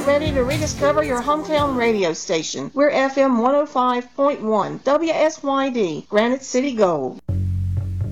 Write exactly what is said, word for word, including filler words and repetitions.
ready to rediscover your hometown radio station. We're F M one oh five point one, W S Y D, Granite City Gold.